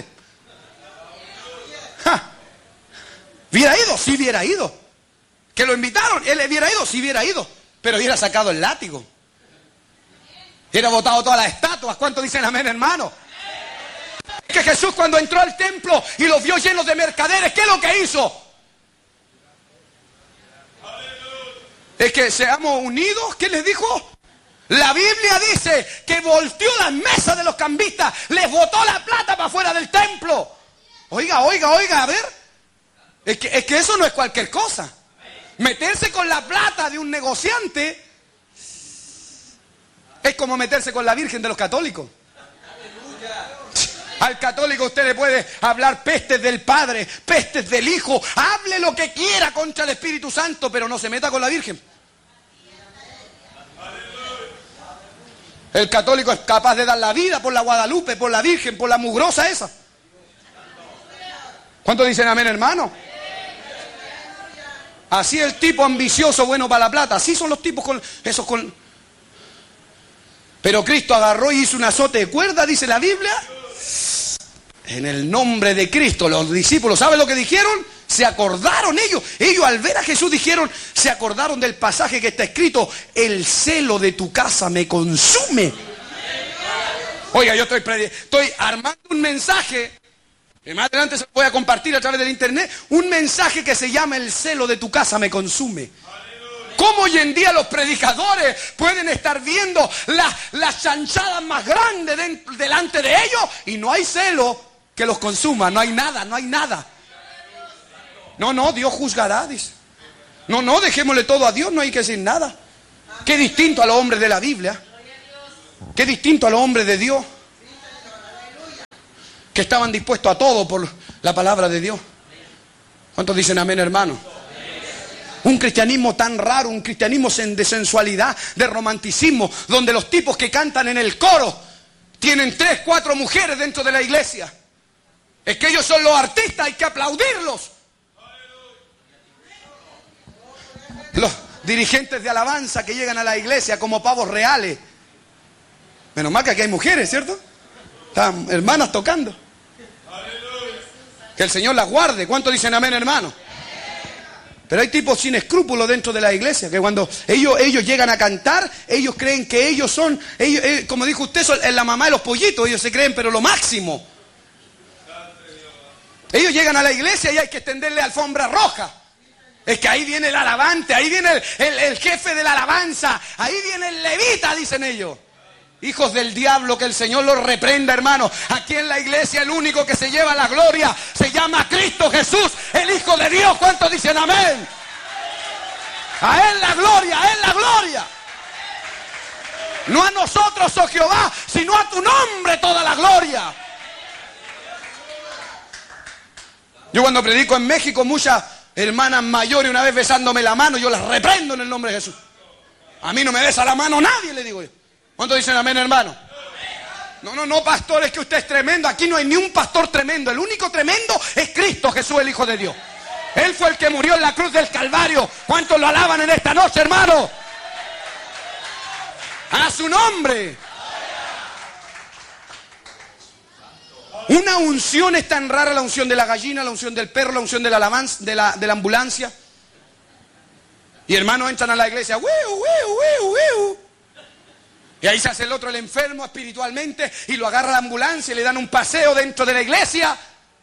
Speaker 1: ¡Ja! ¿Hubiera ido? Sí, hubiera ido. ¿Que lo invitaron? Él hubiera ido, sí, hubiera ido, pero hubiera sacado el látigo. Hubiera botado todas las estatuas. ¿Cuántos dicen amén, hermano? Que Jesús, cuando entró al templo y los vio llenos de mercaderes, ¿qué es lo que hizo? Es que seamos unidos. ¿Qué les dijo? La Biblia dice que volteó las mesas de los cambistas, les botó la plata para afuera del templo. Oiga, oiga, oiga, a ver. Es que, es que eso no es cualquier cosa. Meterse con la plata de un negociante es como meterse con la Virgen de los católicos. Al católico usted le puede hablar pestes del Padre, pestes del Hijo, hable lo que quiera contra el Espíritu Santo, pero no se meta con la Virgen. El católico es capaz de dar la vida por la Guadalupe, por la Virgen, por la mugrosa esa. ¿Cuántos dicen amén, hermano? Así el tipo ambicioso, bueno para la plata, así son los tipos con esos con... Pero Cristo agarró y hizo un azote de cuerda, dice la Biblia. En el nombre de Cristo, los discípulos, ¿saben lo que dijeron? Se acordaron ellos. Ellos al ver a Jesús dijeron, se acordaron del pasaje que está escrito: el celo de tu casa me consume. Oiga, yo estoy, estoy armando un mensaje, que más adelante se lo voy a compartir a través del internet, un mensaje que se llama el celo de tu casa me consume. ¿Cómo hoy en día los predicadores pueden estar viendo las, las chanchadas más grandes de, delante de ellos y no hay celo que los consuma? No hay nada, no hay nada. No, no, Dios juzgará, dice. No, no, dejémosle todo a Dios, no hay que decir nada. Qué distinto a los hombres de la Biblia. Qué distinto a los hombres de Dios, que estaban dispuestos a todo por la palabra de Dios. ¿Cuántos dicen amén, hermano? Un cristianismo tan raro, un cristianismo de sensualidad, de romanticismo, donde los tipos que cantan en el coro tienen tres, cuatro mujeres dentro de la iglesia. Es que ellos son los artistas, hay que aplaudirlos. Los dirigentes de alabanza que llegan a la iglesia como pavos reales. Menos mal que aquí hay mujeres, ¿cierto? Están hermanas tocando. Que el Señor las guarde. ¿Cuántos dicen amén, hermano? Pero hay tipos sin escrúpulos dentro de la iglesia, que cuando ellos, ellos llegan a cantar, ellos creen que ellos son, ellos, eh, como dijo usted, son la mamá de los pollitos. Ellos se creen, pero lo máximo. Ellos llegan a la iglesia y hay que extenderle alfombra roja. Es que ahí viene el alabante, ahí viene el, el, el jefe de la alabanza, ahí viene el levita, dicen ellos. Hijos del diablo, que el Señor los reprenda, hermano. Aquí en la iglesia el único que se lleva la gloria se llama Cristo Jesús, el Hijo de Dios. ¿Cuántos dicen amén? A Él la gloria, a Él la gloria. No a nosotros, oh Jehová, sino a tu nombre toda la gloria. Yo cuando predico en México, muchas hermanas mayores, una vez besándome la mano, yo las reprendo en el nombre de Jesús. A mí no me besa la mano nadie, le digo yo. ¿Cuántos dicen amén, hermano? No, no, no, pastor, es que usted es tremendo. Aquí no hay ni un pastor tremendo. El único tremendo es Cristo Jesús, el Hijo de Dios. Él fue el que murió en la cruz del Calvario. ¿Cuántos lo alaban en esta noche, hermano? A su nombre. Una unción es tan rara, la unción de la gallina, la unción del perro, la unción de la, alabanza, de la, de la ambulancia. Y hermanos entran a la iglesia. ¡Wiu, wiu, wiu, wiu! Y ahí se hace el otro el enfermo espiritualmente y lo agarra la ambulancia y le dan un paseo dentro de la iglesia.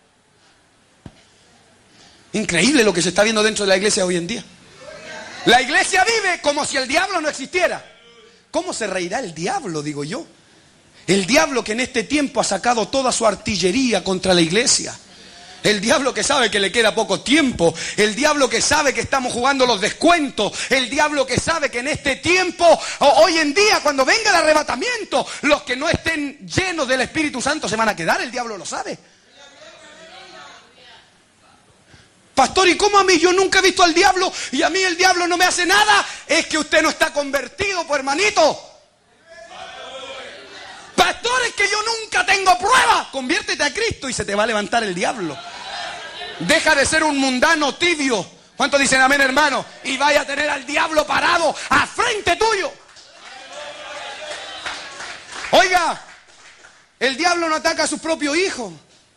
Speaker 1: Increíble lo que se está viendo dentro de la iglesia hoy en día. La iglesia vive como si el diablo no existiera. ¿Cómo se reirá el diablo, digo yo? El diablo que en este tiempo ha sacado toda su artillería contra la iglesia. El diablo que sabe que le queda poco tiempo. El diablo que sabe que estamos jugando los descuentos. El diablo que sabe que en este tiempo, hoy en día, cuando venga el arrebatamiento, los que no estén llenos del Espíritu Santo se van a quedar. El diablo lo sabe. Pastor, ¿y cómo a mí? Yo nunca he visto al diablo y a mí el diablo no me hace nada. Es que usted no está convertido, pues, hermanito. Pastor, es que yo nunca tengo prueba. Conviértete a Cristo y se te va a levantar el diablo. Deja de ser un mundano tibio. ¿Cuántos dicen amén, hermano? Y vaya a tener al diablo parado a frente tuyo. Oiga, el diablo no ataca a sus propios hijos.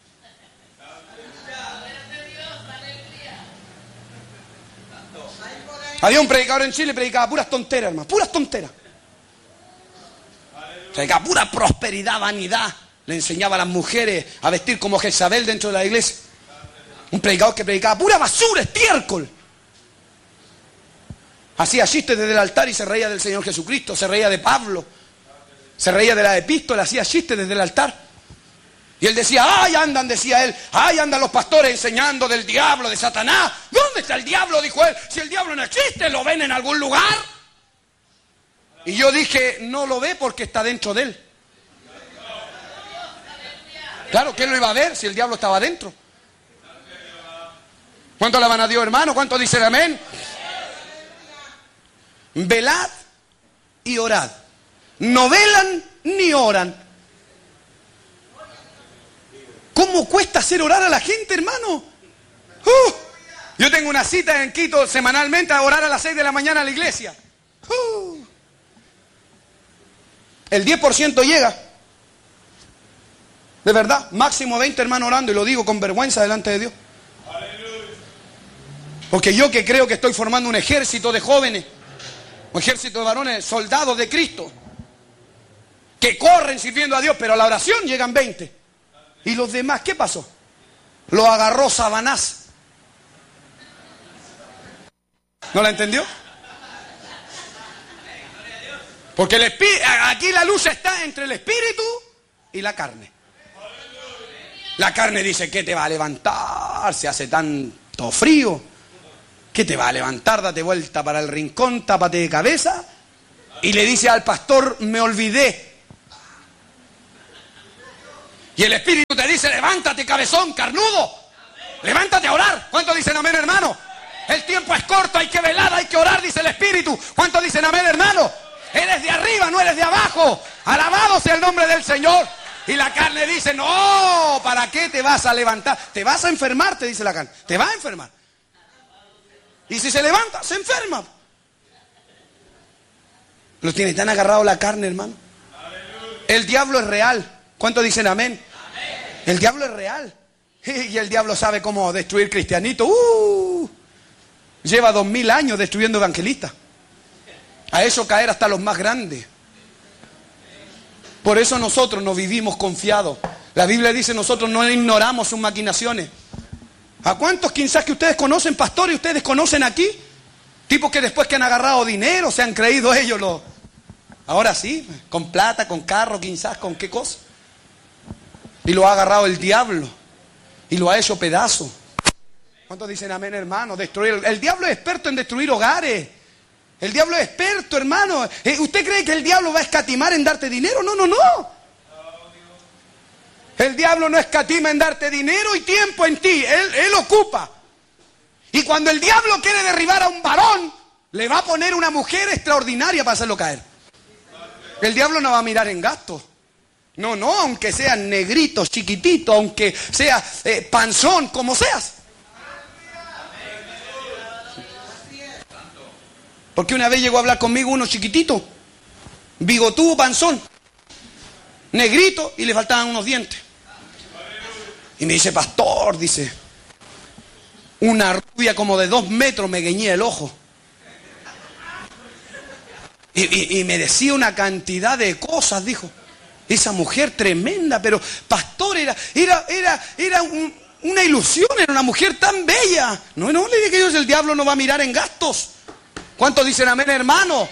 Speaker 1: Había un predicador en Chile que predicaba puras tonteras, hermano, puras tonteras. Predicaba pura prosperidad, vanidad. Le enseñaba a las mujeres a vestir como Jezabel dentro de la iglesia. Un predicador que predicaba pura basura, estiércol. Hacía chistes desde el altar y se reía del Señor Jesucristo, se reía de Pablo, se reía de la epístola, hacía chistes desde el altar. Y él decía, ¡ay, andan!, decía él, ¡ay, andan los pastores enseñando del diablo, de Satanás! ¿Dónde está el diablo?, dijo él. Si el diablo no existe, ¿lo ven en algún lugar? Y yo dije, no lo ve porque está dentro de él. Claro, ¿quién lo iba a ver si el diablo estaba dentro? ¿Cuánto alaban a Dios, hermano? ¿Cuánto dicen amén? Velad y orad. No velan ni oran. ¿Cómo cuesta hacer orar a la gente, hermano? Uh, yo tengo una cita en Quito semanalmente a orar a las seis de la mañana a la iglesia. Uh, el diez por ciento llega. De verdad, máximo veinte hermanos orando, y lo digo con vergüenza delante de Dios. Porque yo que creo que estoy formando un ejército de jóvenes, un ejército de varones, soldados de Cristo, que corren sirviendo a Dios, pero a la oración llegan veinte. ¿Y los demás qué pasó? Lo agarró Sabanás. ¿No la entendió? Porque el espí- aquí la luz está entre el espíritu y la carne. La carne dice, ¿qué te va a levantar? Se hace tanto frío. ¿Qué te va a levantar? Date vuelta para el rincón, tápate de cabeza. Y le dice al pastor, me olvidé. Y el Espíritu te dice, levántate, cabezón, carnudo. Levántate a orar. ¿Cuántos dicen amén, hermano? El tiempo es corto, hay que velar, hay que orar, dice el Espíritu. ¿Cuántos dicen amén, hermano? Eres de arriba, no eres de abajo. Alabado sea el nombre del Señor. Y la carne dice, no, ¿para qué te vas a levantar? Te vas a enfermar, te dice la carne. Te vas a enfermar. Y si se levanta, se enferma. Lo tiene tan agarrado la carne, hermano. El diablo es real. ¿Cuántos dicen amén? El diablo es real. Y el diablo sabe cómo destruir cristianitos. Uh, lleva dos mil años destruyendo evangelistas. A eso caer hasta los más grandes. Por eso nosotros no vivimos confiados. La Biblia dice, nosotros no ignoramos sus maquinaciones. ¿A cuántos quizás que ustedes conocen, pastores, ustedes conocen aquí? Tipos que después que han agarrado dinero, se han creído ellos los... Ahora sí, con plata, con carro, quizás, con qué cosa. Y lo ha agarrado el diablo. Y lo ha hecho pedazo. ¿Cuántos dicen amén, hermano? Destruir. El diablo es experto en destruir hogares. El diablo es experto, hermano. ¿Usted cree que el diablo va a escatimar en darte dinero? No, no, no. El diablo no escatima en darte dinero y tiempo en ti. Él, él ocupa. Y cuando el diablo quiere derribar a un varón, le va a poner una mujer extraordinaria para hacerlo caer. El diablo no va a mirar en gastos. No, no, aunque seas negrito, chiquitito, aunque seas eh, panzón, como seas. Porque una vez llegó a hablar conmigo uno chiquitito, bigotudo, panzón, negrito y le faltaban unos dientes. Y me dice, pastor, dice, una rubia como de dos metros me guiñé el ojo. Y, y, y me decía una cantidad de cosas, dijo. Esa mujer tremenda, pero pastor, era, era, era, era un, una ilusión, era una mujer tan bella. No, no, le dije que Dios, el diablo no va a mirar en gastos. ¿Cuántos dicen amén, hermano?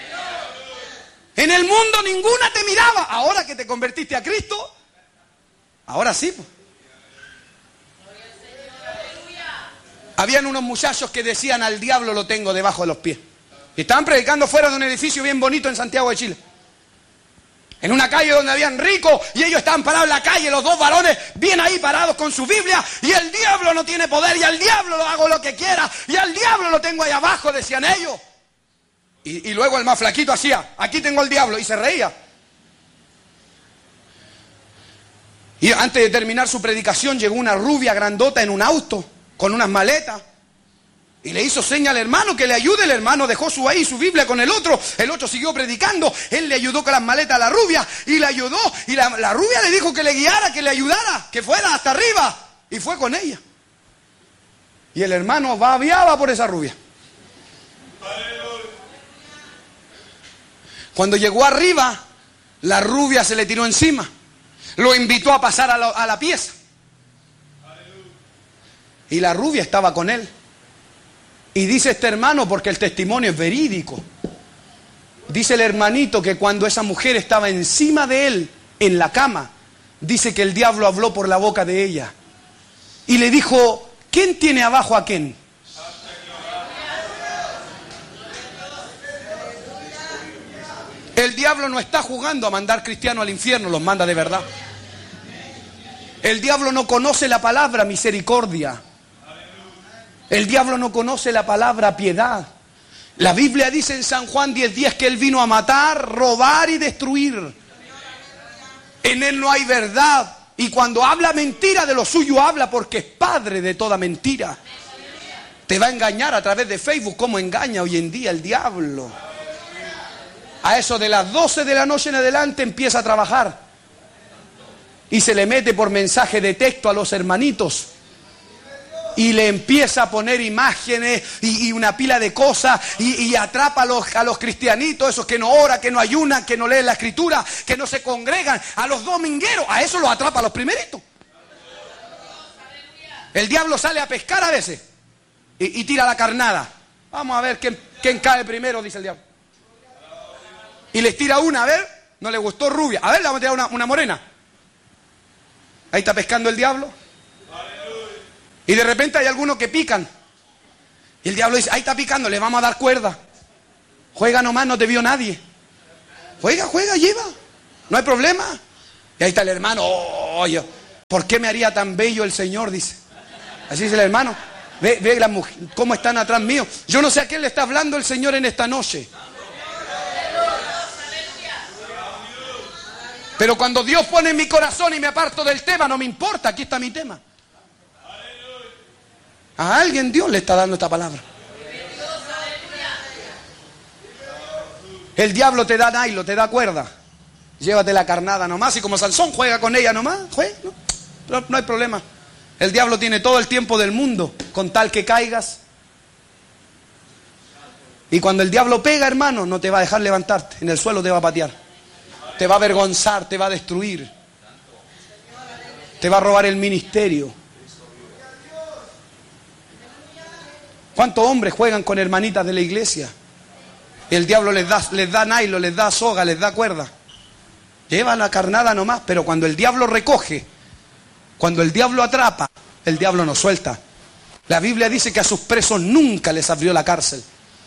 Speaker 1: En el mundo ninguna te miraba. Ahora que te convertiste a Cristo, ahora sí. Habían unos muchachos que decían, al diablo lo tengo debajo de los pies. Y estaban predicando fuera de un edificio bien bonito en Santiago de Chile. En una calle donde habían ricos y ellos estaban parados en la calle, los dos varones bien ahí parados con su Biblia, y el diablo no tiene poder y al diablo lo hago lo que quiera y al diablo lo tengo ahí abajo, decían ellos. Y, y luego el más flaquito hacía, aquí tengo el diablo, y se reía. Y antes de terminar su predicación llegó una rubia grandota en un auto con unas maletas. Y le hizo seña al hermano que le ayude. El hermano dejó su ahí su Biblia con el otro. El otro siguió predicando. Él le ayudó con las maletas a la rubia. Y le ayudó. Y la, la rubia le dijo que le guiara, que le ayudara, que fuera hasta arriba. Y fue con ella. Y el hermano babiaba por esa rubia. Cuando llegó arriba, la rubia se le tiró encima. Lo invitó a pasar a la, a la pieza. Y la rubia estaba con él. Y dice este hermano, porque el testimonio es verídico, dice el hermanito que cuando esa mujer estaba encima de él, en la cama, dice que el diablo habló por la boca de ella. Y le dijo, ¿quién tiene abajo a quién? El diablo no está jugando a mandar cristianos al infierno, los manda de verdad. El diablo no conoce la palabra misericordia. El diablo no conoce la palabra piedad. La Biblia dice en San Juan diez diez que él vino a matar, robar y destruir. En él no hay verdad. Y cuando habla mentira, de lo suyo habla, porque es padre de toda mentira. Te va a engañar a través de Facebook, como engaña hoy en día el diablo. A eso de las doce de la noche en adelante empieza a trabajar. Y se le mete por mensaje de texto a los hermanitos. Y le empieza a poner imágenes y, y una pila de cosas y, y atrapa a los, a los cristianitos, esos que no oran, que no ayunan, que no leen la escritura, que no se congregan, a los domingueros, a eso los atrapa a los primeritos. El diablo sale a pescar a veces y, y tira la carnada. Vamos a ver quién, quién cae primero, dice el diablo. Y les tira una, a ver, no le gustó rubia, a ver, le vamos a tirar una, una morena. Ahí está pescando el diablo. Y de repente hay algunos que pican. Y el diablo dice, ahí está picando, le vamos a dar cuerda. Juega nomás, no te vio nadie. Juega, juega, lleva. No hay problema. Y ahí está el hermano. Oh, oye, ¿por qué me haría tan bello el Señor? Dice. Así dice el hermano. Ve, ve las mujeres, cómo están atrás mío. Yo no sé a qué le está hablando el Señor en esta noche. Pero cuando Dios pone en mi corazón y me aparto del tema, no me importa, aquí está mi tema. A alguien Dios le está dando esta palabra. El diablo te da nailo, te da cuerda. Llévate la carnada nomás y como Sansón juega con ella nomás, juega, no, no, no hay problema. El diablo tiene todo el tiempo del mundo con tal que caigas. Y cuando el diablo pega, hermano, no te va a dejar levantarte, en el suelo te va a patear. Te va a avergonzar, te va a destruir. Te va a robar el ministerio. ¿Cuántos hombres juegan con hermanitas de la iglesia? El diablo les da, les da nailo, les da soga, les da cuerda. Lleva la carnada nomás, pero cuando el diablo recoge, cuando el diablo atrapa, el diablo no suelta. La Biblia dice que a sus presos nunca les abrió la cárcel.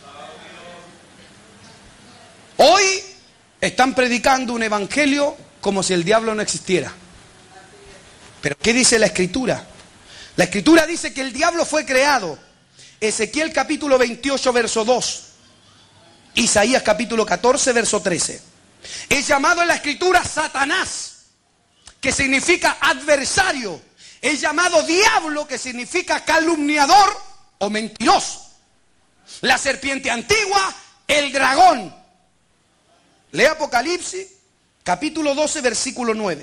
Speaker 1: Hoy están predicando un evangelio como si el diablo no existiera. Pero ¿qué dice la Escritura? La Escritura dice que el diablo fue creado. Ezequiel capítulo veintiocho, verso dos. Isaías capítulo catorce, verso trece. Es llamado en la Escritura Satanás, que significa adversario. Es llamado diablo, que significa calumniador o mentiroso. La serpiente antigua, el dragón. Lee Apocalipsis capítulo doce, versículo nueve.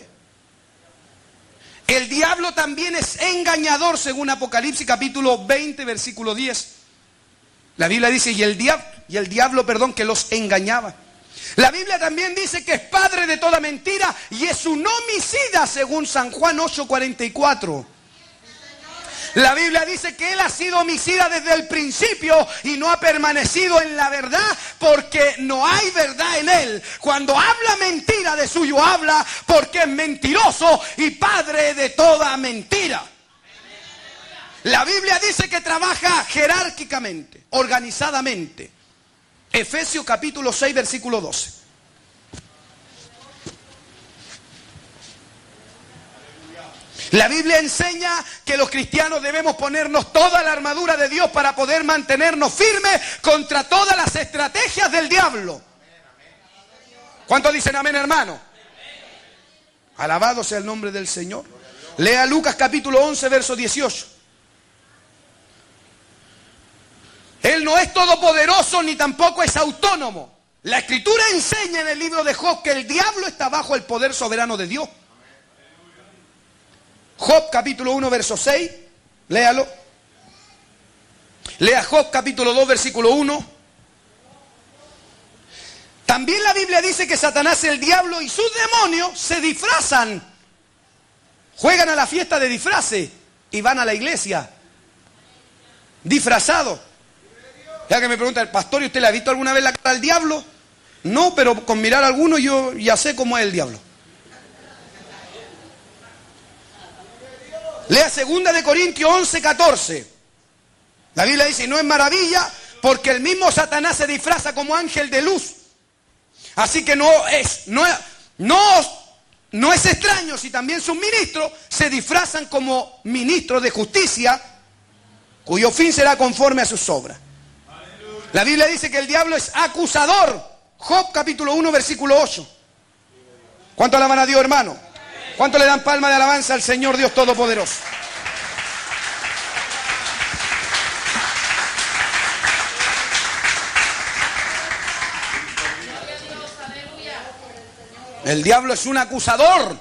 Speaker 1: El diablo también es engañador, según Apocalipsis capítulo veinte, versículo diez. La Biblia dice, y el diablo, y el diablo, perdón, que los engañaba. La Biblia también dice que es padre de toda mentira y es un homicida, según San Juan ocho, cuarenta y cuatro. La Biblia dice que él ha sido homicida desde el principio y no ha permanecido en la verdad porque no hay verdad en él. Cuando habla mentira, de suyo habla, porque es mentiroso y padre de toda mentira. La Biblia dice que trabaja jerárquicamente, organizadamente. Efesios capítulo seis, versículo doce. La Biblia enseña que los cristianos debemos ponernos toda la armadura de Dios para poder mantenernos firmes contra todas las estrategias del diablo. ¿Cuántos dicen amén, hermano? Alabado sea el nombre del Señor. Lea Lucas capítulo once, verso dieciocho. Él no es todopoderoso ni tampoco es autónomo. La Escritura enseña en el libro de Job que el diablo está bajo el poder soberano de Dios. Job capítulo uno, verso seis. Léalo. Lea Job capítulo dos, versículo uno. También la Biblia dice que Satanás, el diablo y sus demonios se disfrazan. Juegan a la fiesta de disfraces y van a la iglesia disfrazados. Ya que me pregunta el pastor, ¿y usted le ha visto alguna vez la cara al diablo? No, pero con mirar a alguno yo ya sé cómo es el diablo. Lea segunda de Corintios once, catorce. La Biblia dice, no es maravilla, porque el mismo Satanás se disfraza como ángel de luz. Así que no es, no, no, no es extraño si también sus ministros se disfrazan como ministros de justicia, cuyo fin será conforme a sus obras. La Biblia dice que el diablo es acusador. Job capítulo uno, versículo ocho. ¿Cuánto alaban a Dios, hermano? ¿Cuánto le dan palma de alabanza al Señor Dios Todopoderoso? El diablo es un acusador.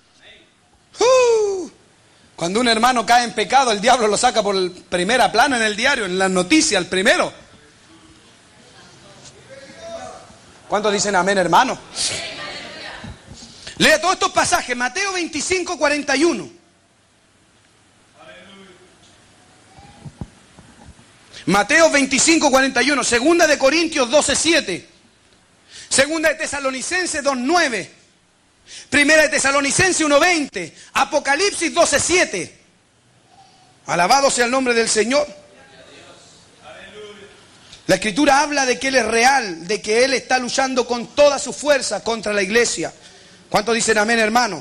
Speaker 1: Uh, cuando un hermano cae en pecado, el diablo lo saca por el primera plana en el diario, en las noticias, el primero. ¿Cuántos dicen amén, hermano? Lea todos estos pasajes. Mateo veinticinco, cuarenta y uno. Mateo veinticinco, cuarenta y uno. Segunda de Corintios doce, siete. Segunda de Tesalonicenses dos, nueve. Primera de Tesalonicenses uno, veinte. Apocalipsis doce, siete. Alabado sea el nombre del Señor. La Escritura habla de que Él es real, de que Él está luchando con toda su fuerza contra la iglesia. ¿Cuántos dicen amén, hermano?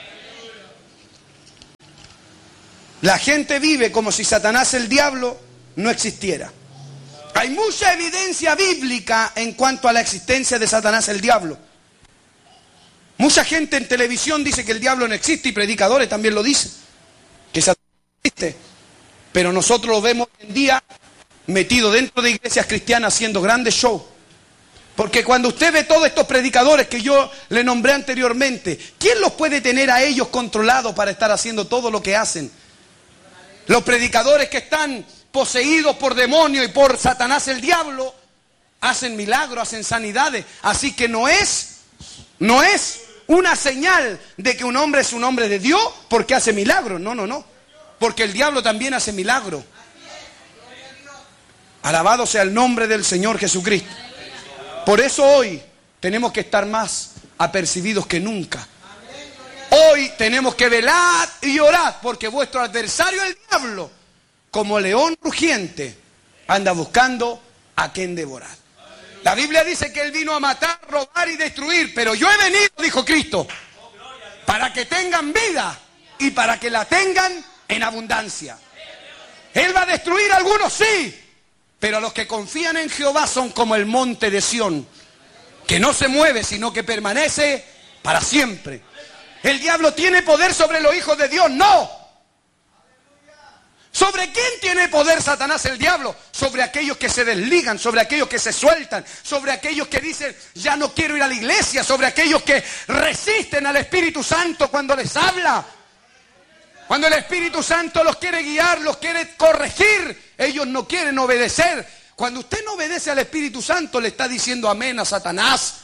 Speaker 1: La gente vive como si Satanás, el diablo, no existiera. Hay mucha evidencia bíblica en cuanto a la existencia de Satanás, el diablo. Mucha gente en televisión dice que el diablo no existe y predicadores también lo dicen, que Satanás no existe. Pero nosotros lo vemos hoy en día metido dentro de iglesias cristianas haciendo grandes shows. Porque cuando usted ve todos estos predicadores que yo le nombré anteriormente, ¿quién los puede tener a ellos controlados para estar haciendo todo lo que hacen? Los predicadores que están poseídos por demonios y por Satanás el diablo hacen milagros, hacen sanidades. Así que no es, no es una señal de que un hombre es un hombre de Dios porque hace milagros. No, no, no. Porque el diablo también hace milagros. Alabado sea el nombre del Señor Jesucristo. Por eso hoy tenemos que estar más apercibidos que nunca. Hoy tenemos que velar y orar, porque vuestro adversario el diablo, como león rugiente, anda buscando a quien devorar. La Biblia dice que Él vino a matar, robar y destruir, pero yo he venido, dijo Cristo, para que tengan vida y para que la tengan en abundancia. Él va a destruir a algunos, sí, pero a los que confían en Jehová son como el monte de Sión, que no se mueve, sino que permanece para siempre. ¿El diablo tiene poder sobre los hijos de Dios? No. ¿Sobre quién tiene poder Satanás, el diablo? Sobre aquellos que se desligan, sobre aquellos que se sueltan, sobre aquellos que dicen, ya no quiero ir a la iglesia, sobre aquellos que resisten al Espíritu Santo cuando les habla. Cuando el Espíritu Santo los quiere guiar, los quiere corregir, ellos no quieren obedecer. Cuando usted no obedece al Espíritu Santo, le está diciendo amén a Satanás.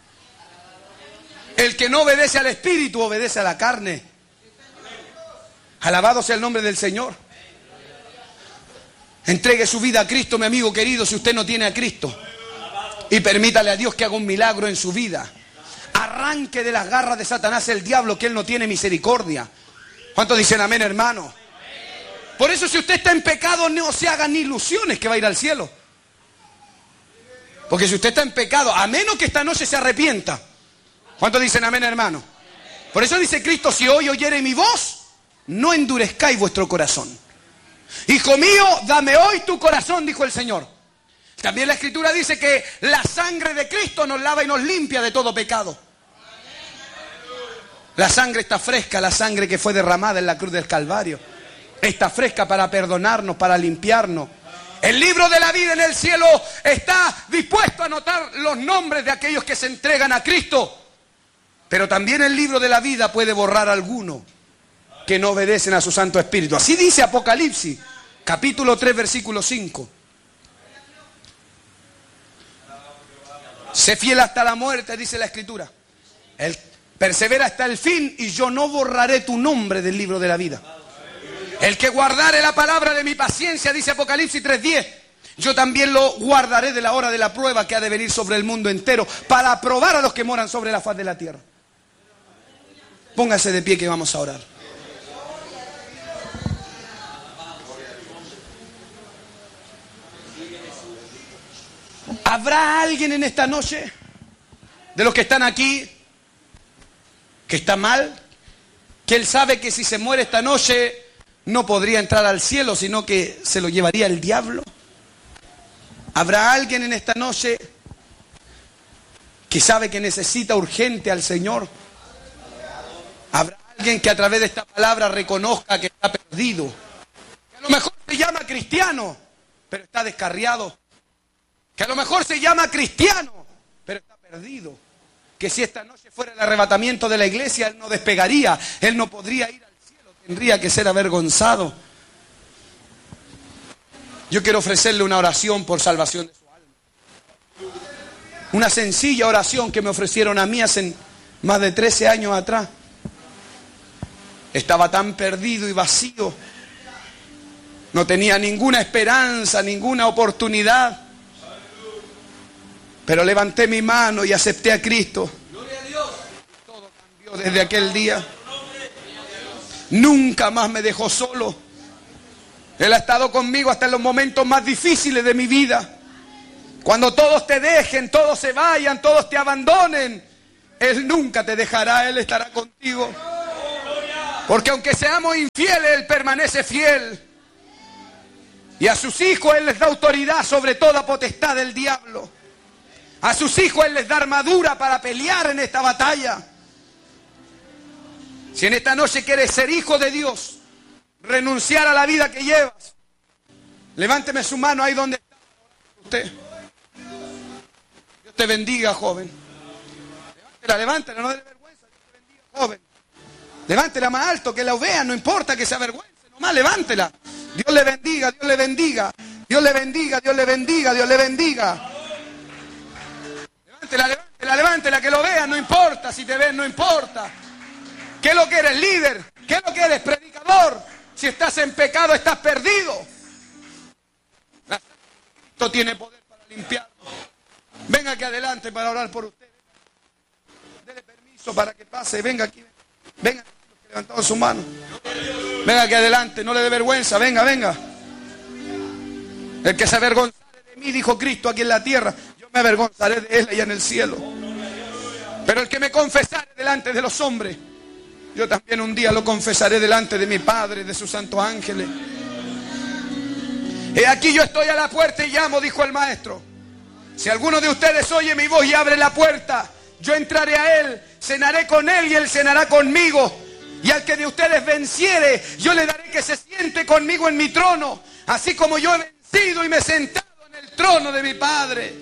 Speaker 1: El que no obedece al Espíritu, obedece a la carne. Alabado sea el nombre del Señor. Entregue su vida a Cristo, mi amigo querido, si usted no tiene a Cristo. Y permítale a Dios que haga un milagro en su vida. Arranque de las garras de Satanás el diablo, que Él no tiene misericordia. ¿Cuántos dicen amén, hermano? Por eso, si usted está en pecado, no se hagan ilusiones que va a ir al cielo. Porque si usted está en pecado, a menos que esta noche se arrepienta. ¿Cuántos dicen amén, hermano? Por eso dice Cristo, si hoy oyere mi voz, no endurezcáis vuestro corazón. Hijo mío, dame hoy tu corazón, dijo el Señor. También la Escritura dice que la sangre de Cristo nos lava y nos limpia de todo pecado. La sangre está fresca, la sangre que fue derramada en la cruz del Calvario. Está fresca para perdonarnos, para limpiarnos. El libro de la vida en el cielo está dispuesto a anotar los nombres de aquellos que se entregan a Cristo. Pero también el libro de la vida puede borrar a algunos que no obedecen a su Santo Espíritu. Así dice Apocalipsis, capítulo tres, versículo cinco. Sé fiel hasta la muerte, dice la Escritura. Él persevera hasta el fin y yo no borraré tu nombre del libro de la vida. El que guardare la palabra de mi paciencia, dice Apocalipsis tres diez, yo también lo guardaré de la hora de la prueba que ha de venir sobre el mundo entero para probar a los que moran sobre la faz de la tierra. Póngase de pie que vamos a orar. ¿Habrá alguien en esta noche de los que están aquí que está mal? Que él sabe que si se muere esta noche no podría entrar al cielo, sino que se lo llevaría el diablo. ¿Habrá alguien en esta noche que sabe que necesita urgente al Señor? ¿Habrá alguien que a través de esta palabra reconozca que está perdido? Que a lo mejor se llama cristiano, pero está descarriado. Que a lo mejor se llama cristiano, pero está perdido. Que si esta noche fuera el arrebatamiento de la iglesia, él no despegaría, él no podría ir al cielo, tendría que ser avergonzado. Yo quiero ofrecerle una oración por salvación de su alma. Una sencilla oración que me ofrecieron a mí hace más de trece años atrás. Estaba tan perdido y vacío. No tenía ninguna esperanza, ninguna oportunidad. Pero levanté mi mano y acepté a Cristo. Todo cambió desde aquel día. Nunca más me dejó solo. Él ha estado conmigo hasta en los momentos más difíciles de mi vida. Cuando todos te dejen, todos se vayan, todos te abandonen, Él nunca te dejará, Él estará contigo. Porque aunque seamos infieles, Él permanece fiel. Y a sus hijos Él les da autoridad sobre toda potestad del diablo. A sus hijos Él les da armadura para pelear en esta batalla. Si en esta noche quieres ser hijo de Dios, renunciar a la vida que llevas, levánteme su mano ahí donde está usted. Dios te bendiga, joven. Levántela, levántela, no dé vergüenza. Dios te bendiga, joven. Levántela más alto, que la vean, no importa que se avergüence, nomás levántela. Dios le bendiga, Dios le bendiga, Dios le bendiga, Dios le bendiga, Dios le bendiga. Levántela, levántela, levántela, que lo vean, no importa, si te ven, no importa. ¿Qué es lo que eres, líder? ¿Qué es lo que eres, predicador? Si estás en pecado, estás perdido. Esto tiene poder para limpiarlo. Venga aquí adelante para orar por usted. Dele permiso para que pase, venga aquí. Venga, que levantado su mano. Venga aquí adelante, no le dé vergüenza, venga, venga. El que se avergonzare de mí, dijo Cristo aquí en la tierra, yo me avergonzaré de él allá en el cielo. Pero el que me confesare delante de los hombres, yo también un día lo confesaré delante de mi Padre, de sus santos ángeles. He aquí yo estoy a la puerta y llamo, dijo el Maestro. Si alguno de ustedes oye mi voz y abre la puerta, yo entraré a él, cenaré con él y él cenará conmigo. Y al que de ustedes venciere, yo le daré que se siente conmigo en mi trono, así como yo he vencido y me he sentado en el trono de mi Padre.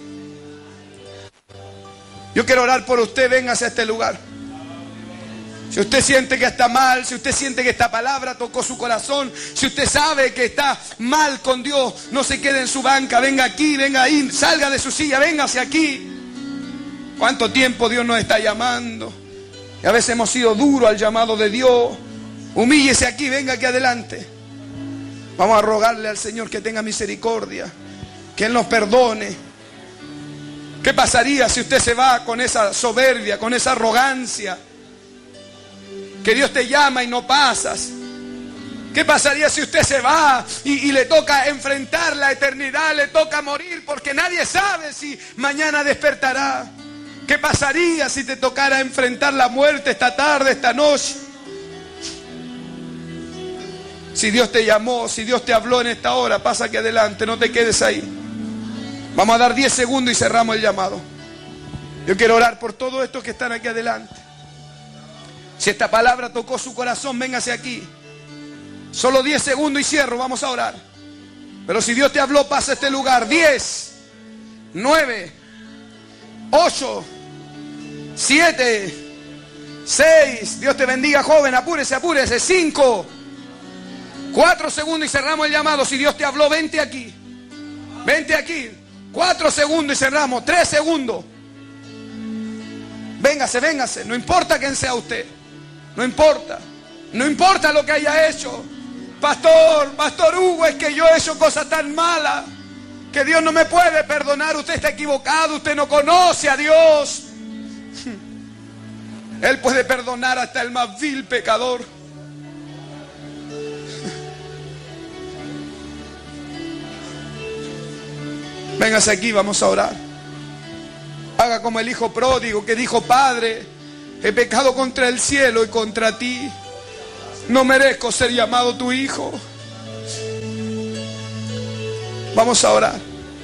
Speaker 1: Yo quiero orar por usted, véngase a este lugar. Si usted siente que está mal, si usted siente que esta palabra tocó su corazón, si usted sabe que está mal con Dios, no se quede en su banca, venga aquí, venga ahí, salga de su silla, véngase aquí. ¿Cuánto tiempo Dios nos está llamando? Y a veces hemos sido duros al llamado de Dios. Humíllese aquí, venga aquí adelante. Vamos a rogarle al Señor que tenga misericordia, que Él nos perdone. ¿Qué pasaría si usted se va con esa soberbia, con esa arrogancia? Que Dios te llama y no pasas. ¿Qué pasaría si usted se va y, y le toca enfrentar la eternidad, le toca morir porque nadie sabe si mañana despertará? ¿Qué pasaría si te tocara enfrentar la muerte esta tarde, esta noche? Si Dios te llamó, si Dios te habló en esta hora, pasa aquí adelante, no te quedes ahí. Vamos a dar diez segundos y cerramos el llamado. Yo quiero orar por todos estos que están aquí adelante. Si esta palabra tocó su corazón, véngase aquí. Solo diez segundos y cierro, vamos a orar. Pero si Dios te habló, pasa a este lugar. diez, nueve, ocho, siete, seis, Dios te bendiga, joven, apúrese, apúrese. cinco, cuatro segundos y cerramos el llamado. Si Dios te habló, vente aquí. Vente aquí. cuatro segundos y cerramos. tres segundos. Véngase, véngase. No importa quién sea usted. No importa. No importa lo que haya hecho. Pastor, Pastor Hugo, es que yo he hecho cosas tan malas que Dios no me puede perdonar. Usted está equivocado. Usted no conoce a Dios. Él puede perdonar hasta el más vil pecador. Véngase aquí, vamos a orar. Haga como el hijo pródigo que dijo: Padre, he pecado contra el cielo y contra ti. No merezco ser llamado tu hijo. Vamos a orar.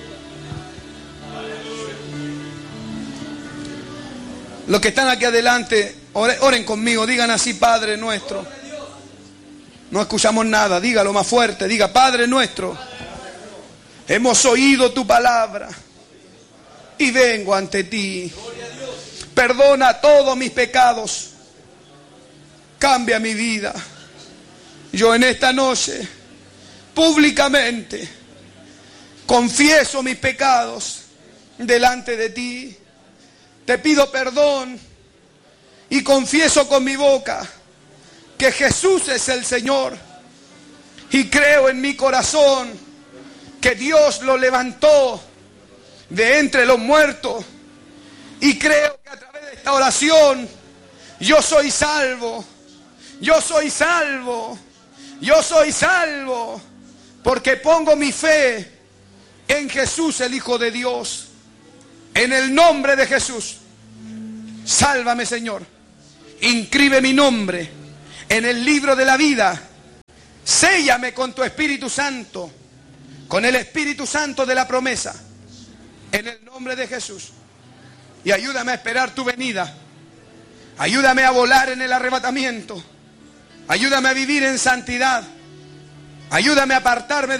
Speaker 1: Los que están aquí adelante, oren conmigo, digan así: Padre nuestro. No escuchamos nada, dígalo más fuerte, diga: Padre nuestro, hemos oído tu palabra y vengo ante ti. Perdona todos mis pecados. Cambia mi vida. Yo en esta noche, públicamente, confieso mis pecados delante de ti. Te pido perdón y confieso con mi boca que Jesús es el Señor. Y creo en mi corazón que Dios lo levantó de entre los muertos. Y creo que a través de esta oración yo soy salvo. Yo soy salvo. Yo soy salvo. Porque pongo mi fe en Jesús, el Hijo de Dios. En el nombre de Jesús. Sálvame, Señor. Inscribe mi nombre en el libro de la vida. Séllame con tu Espíritu Santo, con el Espíritu Santo de la promesa, en el nombre de Jesús. Y ayúdame a esperar tu venida. Ayúdame a volar en el arrebatamiento. Ayúdame a vivir en santidad. Ayúdame a apartarme de